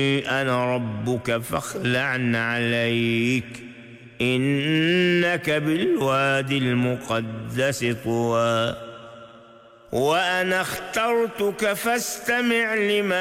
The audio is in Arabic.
أنا ربك فاخلع عليك إنك بالوادي المقدس طوى وأنا اخترتك فاستمع لما